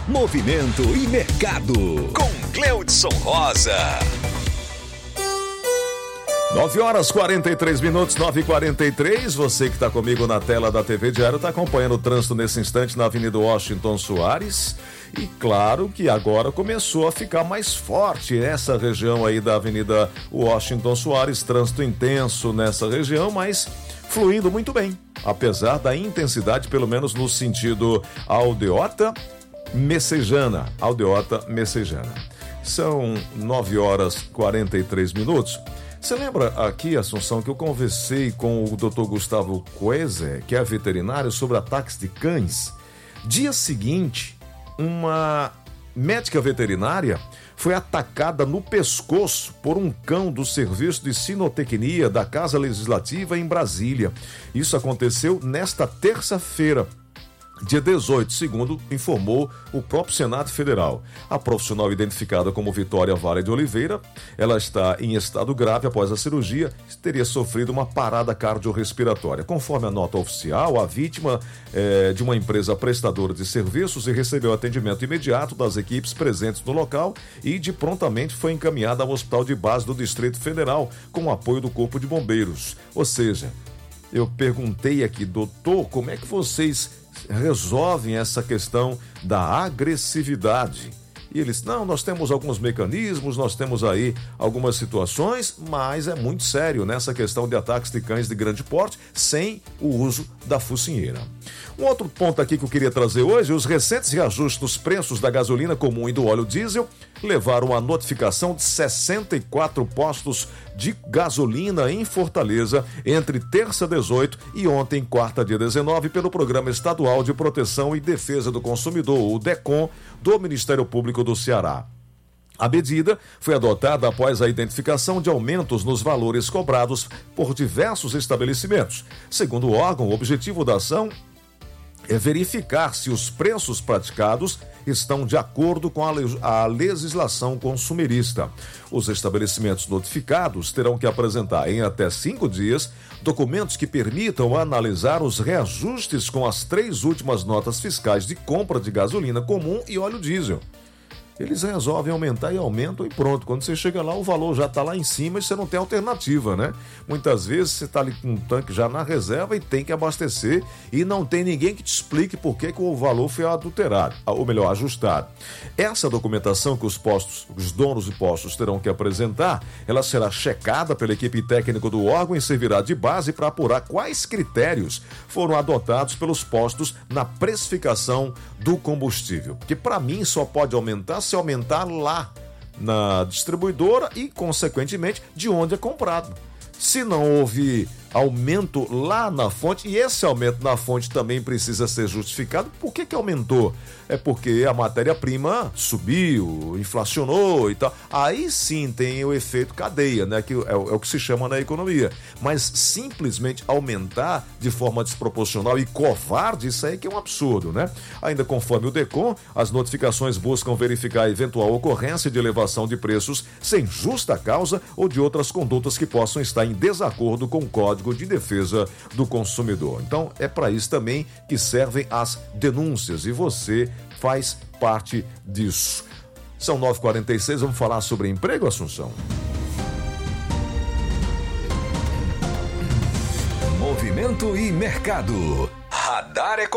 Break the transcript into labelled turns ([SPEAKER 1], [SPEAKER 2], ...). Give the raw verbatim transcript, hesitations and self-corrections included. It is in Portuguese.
[SPEAKER 1] Movimento e Mercado, com Cleudson Rosa.
[SPEAKER 2] nove horas e quarenta e três minutos, nove e quarenta e três. Você que está comigo na tela da T V Diário está acompanhando o trânsito nesse instante na Avenida Washington Soares. E claro que agora começou a ficar mais forte essa região aí da Avenida Washington Soares. Trânsito intenso nessa região, mas fluindo muito bem, apesar da intensidade, pelo menos no sentido Aldeota Messejana. Aldeota Messejana. São nove horas e quarenta e três minutos. Você lembra aqui, Assunção, que eu conversei com o doutor Gustavo Coese, que é veterinário, sobre ataques de cães? Dia seguinte, uma médica veterinária foi atacada no pescoço por um cão do Serviço de Sinotecnia da Casa Legislativa em Brasília. Isso aconteceu nesta terça-feira, dia dezoito, segundo informou o próprio Senado Federal. A profissional identificada como Vitória Vale de Oliveira, ela está em estado grave após a cirurgia e teria sofrido uma parada cardiorrespiratória. Conforme a nota oficial, a vítima é de uma empresa prestadora de serviços e recebeu atendimento imediato das equipes presentes no local e de prontamente foi encaminhada ao Hospital de Base do Distrito Federal com o apoio do Corpo de Bombeiros. Ou seja, eu perguntei aqui, doutor, como é que vocês resolvem essa questão da agressividade? E eles, não, nós temos alguns mecanismos, nós temos aí algumas situações, mas é muito sério nessa questão de ataques de cães de grande porte sem o uso da focinheira. Um outro ponto aqui que eu queria trazer hoje, os recentes reajustes dos preços da gasolina comum e do óleo diesel levaram à notificação de sessenta e quatro postos de gasolina em Fortaleza entre terça dezoito e ontem, quarta dia dezenove, pelo Programa Estadual de Proteção e Defesa do Consumidor, o DECOM, do Ministério Público do Ceará. A medida foi adotada após a identificação de aumentos nos valores cobrados por diversos estabelecimentos. Segundo o órgão, o objetivo da ação é verificar se os preços praticados estão de acordo com a, le- a legislação consumerista. Os estabelecimentos notificados terão que apresentar em até cinco dias documentos que permitam analisar os reajustes com as três últimas notas fiscais de compra de gasolina comum e óleo diesel. Eles resolvem aumentar e aumentam e pronto. Quando você chega lá, o valor já está lá em cima e você não tem alternativa, né? Muitas vezes você está ali com um tanque já na reserva e tem que abastecer e não tem ninguém que te explique por que, que o valor foi adulterado, ou melhor, ajustado. Essa documentação que os postos, os donos de postos terão que apresentar, ela será checada pela equipe técnica do órgão e servirá de base para apurar quais critérios foram adotados pelos postos na precificação do combustível. Porque para mim só pode aumentar se aumentar lá na distribuidora e, consequentemente, de onde é comprado. Se não houve aumento lá na fonte, e esse aumento na fonte também precisa ser justificado, por que que aumentou? É porque a matéria-prima subiu, inflacionou e tal. Aí sim tem o efeito cadeia, né? Que é o, é o que se chama na economia. Mas simplesmente aumentar de forma desproporcional e covarde, isso aí que é um absurdo, né? Ainda conforme o DECOM, as notificações buscam verificar a eventual ocorrência de elevação de preços sem justa causa ou de outras condutas que possam estar em desacordo com o Código de Defesa do Consumidor. Então é para isso também que servem as denúncias e você faz parte disso. São nove e quarenta e seis, vamos falar sobre emprego, Assunção?
[SPEAKER 1] Movimento e Mercado. Radar Econômico.